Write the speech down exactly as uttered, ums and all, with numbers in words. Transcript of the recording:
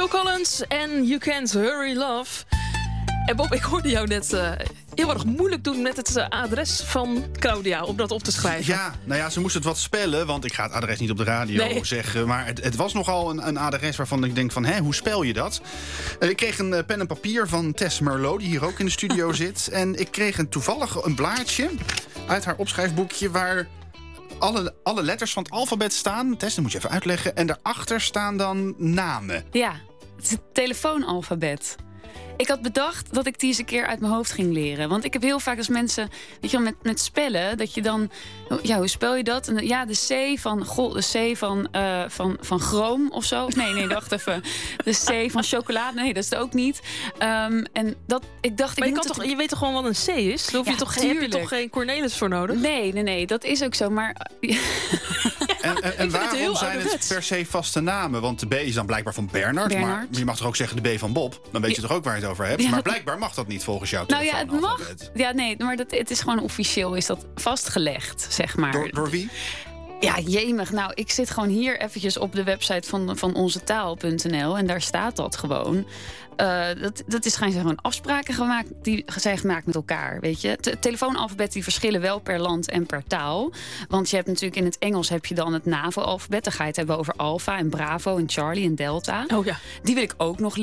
Phil Collins en You Can't Hurry Love. En Bob, ik hoorde jou net uh, heel erg moeilijk doen met het uh, adres van Claudia om dat op te schrijven. Ja, nou ja, ze moest het wat spellen, want ik ga het adres niet op de radio nee. zeggen. Maar het, het was nogal een, een adres waarvan ik denk van, hé, hoe spel je dat? Uh, ik kreeg een uh, pen en papier van Tess Merlot, die hier ook in de studio zit. En ik kreeg een, toevallig een blaadje uit haar opschrijfboekje waar alle, alle letters van het alfabet staan. Tess, dat moet je even uitleggen. En daarachter staan dan namen. Ja, het is het telefoonalfabet. Ik had bedacht dat ik die eens een keer uit mijn hoofd ging leren. Want ik heb heel vaak als mensen, weet je wel, met, met spellen, dat je dan, ja, hoe spel je dat? En, ja, de C van, goh, de C van, uh, van, van chroom of zo. Nee, nee, dacht even. De C van chocolade, nee, dat is het ook niet. Um, en dat, ik dacht, maar ik je, moet kan het... toch, je weet toch gewoon wat een C is? Daar hoef je, Ja, toch, heb je toch geen Cornelis voor nodig? Nee, nee, nee, dat is ook zo, maar... En, en, en waarom zijn het per se vaste namen? Want de B is dan blijkbaar van Bernard, Bernard. Maar je mag toch ook zeggen de B van Bob? Dan weet je ja. toch ook waar je het over hebt? Ja, maar dat... blijkbaar mag dat niet volgens jou. Nou ja, het mag. Ja, nee, maar dat, het is gewoon officieel is dat vastgelegd, zeg maar. Door, door wie? Ja, jemig. Nou, ik zit gewoon hier eventjes op de website van, van onzetaal punt n l en daar staat dat gewoon. Uh, dat, dat is gewoon afspraken gemaakt die zijn gemaakt met elkaar, weet je. Het telefoonalfabet die verschillen wel per land en per taal. Want je hebt natuurlijk in het Engels heb je dan het NAVO-alfabet. Dan ga je het hebben over Alpha en Bravo en Charlie en Delta. Oh ja. Die wil ik ook nog